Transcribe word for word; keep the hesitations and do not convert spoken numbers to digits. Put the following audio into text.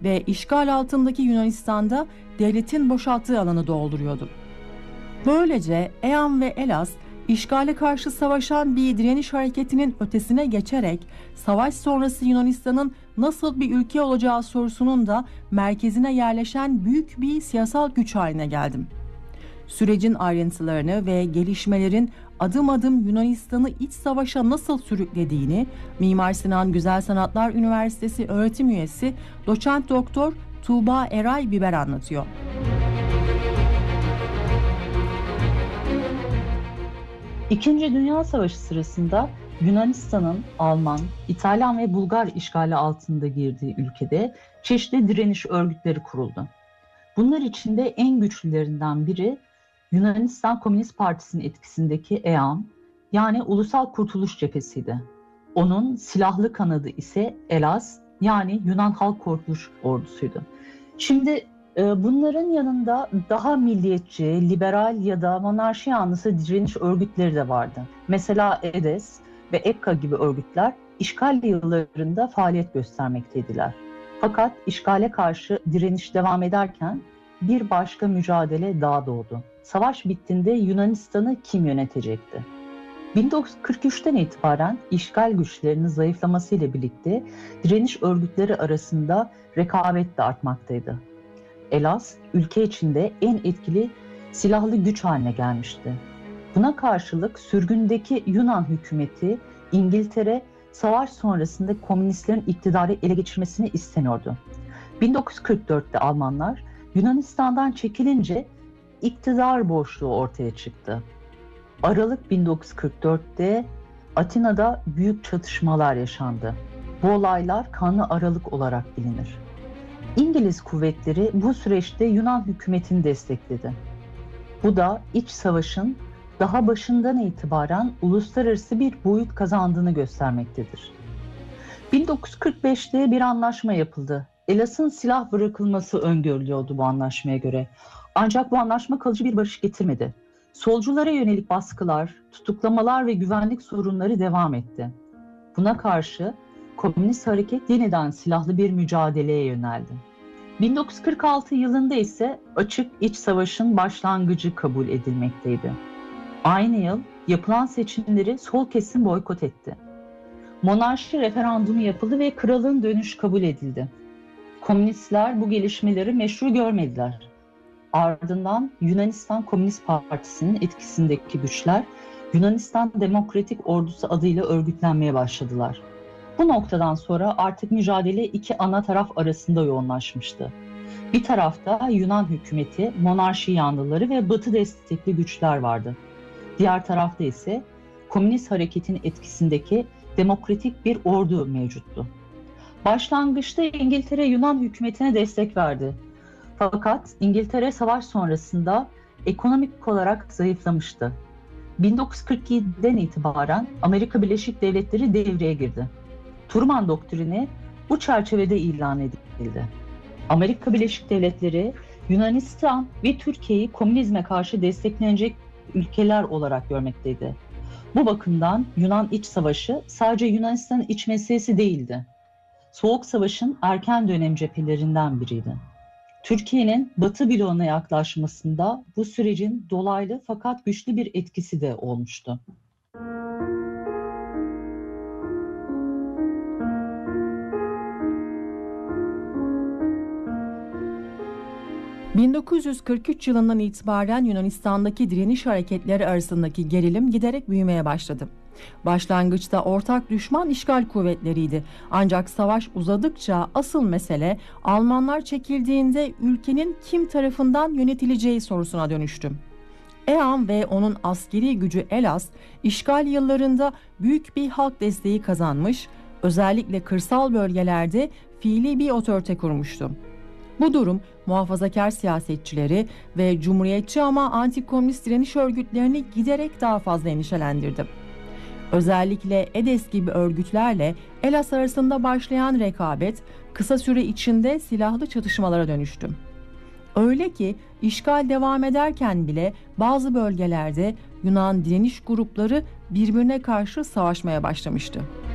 ve işgal altındaki Yunanistan'da devletin boşalttığı alanı dolduruyordu. Böylece Eam ve Elas, işgale karşı savaşan bir direniş hareketinin ötesine geçerek savaş sonrası Yunanistan'ın nasıl bir ülke olacağı sorusunun da merkezine yerleşen büyük bir siyasal güç haline geldim. Sürecin ayrıntılarını ve gelişmelerin adım adım Yunanistan'ı iç savaşa nasıl sürüklediğini Mimar Sinan Güzel Sanatlar Üniversitesi öğretim üyesi Doçent Doktor Tuğba Eray Biber anlatıyor. İkinci Dünya Savaşı sırasında Yunanistan'ın Alman, İtalyan ve Bulgar işgali altında girdiği ülkede çeşitli direniş örgütleri kuruldu. Bunlar içinde en güçlülerinden biri Yunanistan Komünist Partisi'nin etkisindeki Eam, yani Ulusal Kurtuluş Cephesi'ydi. Onun silahlı kanadı ise Elas, yani Yunan Halk Kurtuluş Ordusu'ydu. Şimdi bunların yanında daha milliyetçi, liberal ya da monarşi yanlısı direniş örgütleri de vardı. Mesela EDES ve EKKA gibi örgütler işgal yıllarında faaliyet göstermekteydiler. Fakat işgale karşı direniş devam ederken bir başka mücadele daha doğdu. Savaş bittiğinde Yunanistan'ı kim yönetecekti? bin dokuz yüz kırk üçten itibaren işgal güçlerinin zayıflamasıyla birlikte direniş örgütleri arasında rekabet de artmaktaydı. Elas, ülke içinde en etkili silahlı güç haline gelmişti. Buna karşılık sürgündeki Yunan hükümeti, İngiltere, savaş sonrasında komünistlerin iktidarı ele geçirmesini isteniyordu. bin dokuz yüz kırk dörtte Almanlar Yunanistan'dan çekilince iktidar boşluğu ortaya çıktı. Aralık bin dokuz yüz kırk dörtte Atina'da büyük çatışmalar yaşandı. Bu olaylar Kanlı Aralık olarak bilinir. İngiliz kuvvetleri bu süreçte Yunan hükümetini destekledi. Bu da iç savaşın daha başından itibaren uluslararası bir boyut kazandığını göstermektedir. bin dokuz yüz kırk beşte bir anlaşma yapıldı. Elas'ın silah bırakılması öngörülüyordu bu anlaşmaya göre. Ancak bu anlaşma kalıcı bir barış getirmedi. Solculara yönelik baskılar, tutuklamalar ve güvenlik sorunları devam etti. Buna karşı komünist hareket yeniden silahlı bir mücadeleye yöneldi. bin dokuz yüz kırk altı yılında ise açık iç savaşın başlangıcı kabul edilmekteydi. Aynı yıl yapılan seçimleri sol kesim boykot etti. Monarşi referandumu yapıldı ve kralın dönüşü kabul edildi. Komünistler bu gelişmeleri meşru görmediler. Ardından Yunanistan Komünist Partisi'nin etkisindeki güçler Yunanistan Demokratik Ordusu adıyla örgütlenmeye başladılar. Bu noktadan sonra artık mücadele iki ana taraf arasında yoğunlaşmıştı. Bir tarafta Yunan hükümeti, monarşi yanlıları ve Batı destekli güçler vardı. Diğer tarafta ise komünist hareketin etkisindeki demokratik bir ordu mevcuttu. Başlangıçta İngiltere Yunan hükümetine destek verdi. Fakat İngiltere savaş sonrasında ekonomik olarak zayıflamıştı. bin dokuz yüz kırk yediden itibaren Amerika Birleşik Devletleri devreye girdi. Truman Doktrini bu çerçevede ilan edildi. Amerika Birleşik Devletleri, Yunanistan ve Türkiye'yi komünizme karşı desteklenecek ülkeler olarak görmekteydi. Bu bakımdan Yunan İç Savaşı sadece Yunanistan'ın iç meselesi değildi. Soğuk Savaş'ın erken dönem cephelerinden biriydi. Türkiye'nin Batı bloğuna yaklaşmasında bu sürecin dolaylı fakat güçlü bir etkisi de olmuştu. bin dokuz yüz kırk üç yılından itibaren Yunanistan'daki direniş hareketleri arasındaki gerilim giderek büyümeye başladı. Başlangıçta ortak düşman işgal kuvvetleriydi. Ancak savaş uzadıkça asıl mesele Almanlar çekildiğinde ülkenin kim tarafından yönetileceği sorusuna dönüştü. Eam ve onun askeri gücü Elas, işgal yıllarında büyük bir halk desteği kazanmış, özellikle kırsal bölgelerde fiili bir otorite kurmuştu. Bu durum muhafazakar siyasetçileri ve cumhuriyetçi ama antikomünist direniş örgütlerini giderek daha fazla endişelendirdi. Özellikle EDES gibi örgütlerle Elas arasında başlayan rekabet kısa süre içinde silahlı çatışmalara dönüştü. Öyle ki işgal devam ederken bile bazı bölgelerde Yunan direniş grupları birbirine karşı savaşmaya başlamıştı.